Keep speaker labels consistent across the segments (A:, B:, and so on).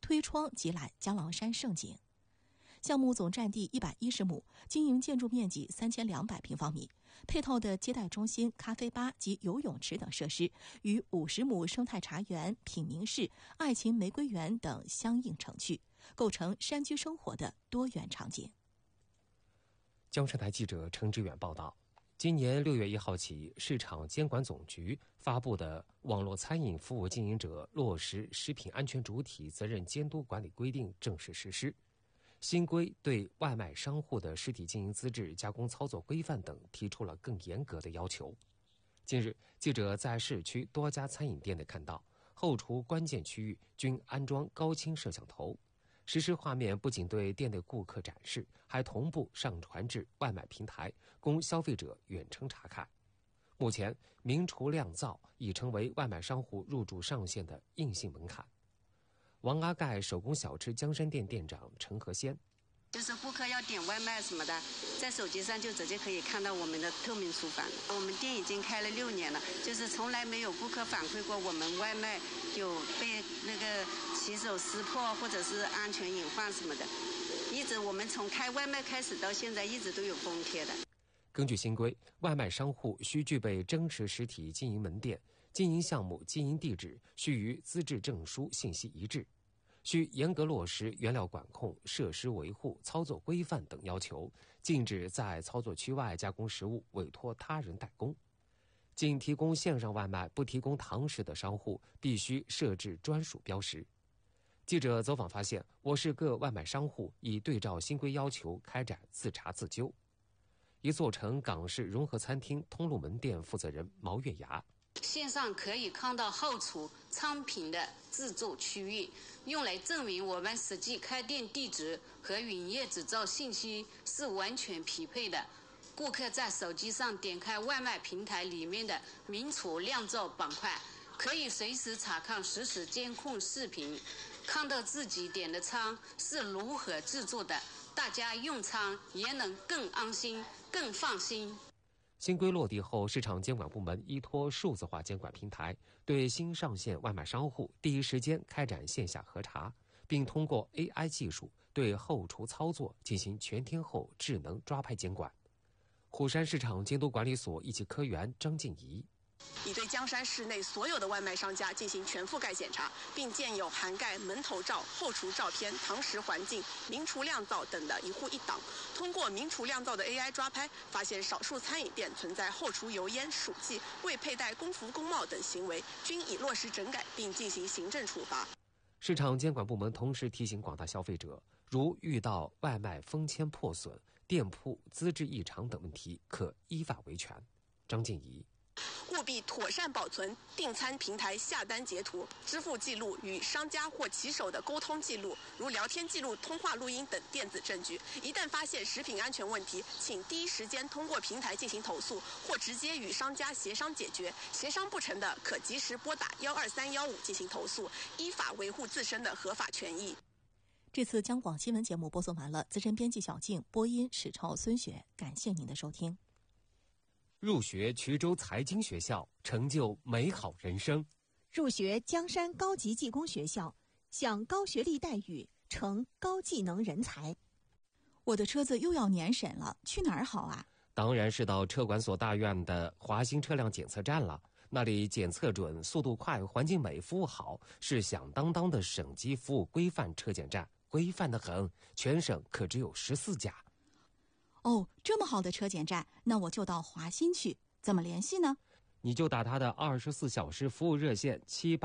A: 推窗即览江郎山胜景。项目总占地110亩，经营建筑面积3200平方米，配套的接待中心、咖啡吧及游泳池等设施，与50亩生态茶园、品茗室、爱情玫瑰园等相映成趣，构成山居生活的多元场景。
B: 江山台记者程志远报道，今年6月1号起，市场监管总局发布的《网络餐饮服务经营者落实食品安全主体责任监督管理规定》正式实施。新规对外卖商户的实体经营资质、加工操作规范等提出了更严格的要求。近日，记者在市区多家餐饮店内看到，后厨关键区域均安装高清摄像头，实时画面不仅对店内顾客展示，还同步上传至外卖平台，供消费者远程查看。目前，明厨亮灶已成为外卖商户入驻上线的硬性门槛。王阿盖手工小吃江山店店长陈和先，
C: 就是顾客要点外卖什么的，在手机上就直接可以看到我们的透明厨房。我们店已经开了6年了，就是从来没有顾客反馈过我们外卖有被那个骑手撕破或者是安全隐患什么的。一直我们从开外卖开始到现在一直都有封贴的。
B: 根据新规，外卖商户需具备真实实体经营门店，经营项目、经营地址须与资质证书信息一致，需严格落实原料管控、设施维护、操作规范等要求，禁止在操作区外加工食物委托他人代工。仅提供线上外卖不提供堂食的商户必须设置专属标识。记者走访发现，我市各外卖商户已对照新规要求开展自查自纠。一座城港式融合餐厅通路门店负责人毛月牙，
C: 线上可以看到后厨餐品的制作区域，用来证明我们实际开店地址和营业执照信息是完全匹配的。顾客在手机上点开外卖平台里面的明厨亮灶板块，可以随时查看实时监控视频，看到自己点的餐是如何制作的，大家用餐也能更安心、更放心。
B: 新规落地后，市场监管部门依托数字化监管平台，对新上线外卖商户第一时间开展线下核查，并通过 AI 技术对后厨操作进行全天候智能抓拍监管。虎山市场监督管理所一级科员张静怡，
D: 已对江山市内所有的外卖商家进行全覆盖检查，并建有涵盖门头照、后厨照片、堂食环境、明厨亮灶等的一户一档。通过明厨亮灶的 AI 抓拍，发现少数餐饮店存在后厨油烟、暑气、未佩戴工服工帽等行为，均已落实整改并进行行政处罚。
B: 市场监管部门同时提醒广大消费者，如遇到外卖封签破损、店铺资质异常等问题，可依法维权。张静怡，
D: 务必妥善保存订餐平台下单截图、支付记录与商家或骑手的沟通记录，如聊天记录、通话录音等电子证据。一旦发现食品安全问题，请第一时间通过平台进行投诉，或直接与商家协商解决。协商不成的，可及时拨打12315进行投诉，依法维护自身的合法权益。
A: 这次江广新闻节目播送完了，资深编辑小静，播音史超、孙雪，感谢您的收听。
B: 入学衢州财经学校，成就美好人生；
E: 入学江山高级技工学校，享高学历待遇，成高技能人才。
A: 我的车子又要年审了，去哪儿好啊？
B: 当然是到车管所大院的华新车辆检测站了，那里检测准、速度快、环境美、服务好，是响当当的省级服务规范车检站，规范得很，全省可只有14家。
A: 哦，这么好的车检站，那我就到华新去，怎么联系呢？
B: 你就打他的24小时服务热线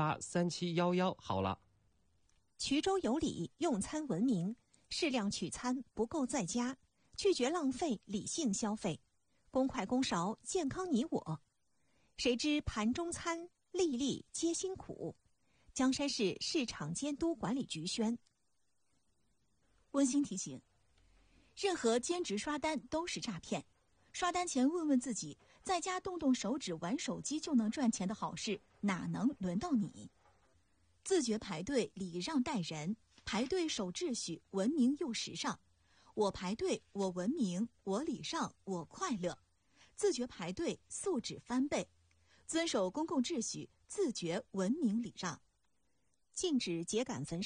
B: 783711好了。
E: 衢州有礼，用餐文明，适量取餐，不够在家，拒绝浪费，理性消费，公筷公勺，健康你我。谁知盘中餐，粒粒皆辛苦。江山市市场监督管理局宣。
A: 温馨提醒，任何兼职刷单都是诈骗，刷单前问问自己，在家动动手指玩手机就能赚钱的好事，哪能轮到你？自觉排队，礼让待人，排队守秩序，文明又时尚。我排队，我文明，我礼让，我快乐。自觉排队，素质翻倍，遵守公共秩序，自觉文明礼让。
E: 禁止秸秆焚烧。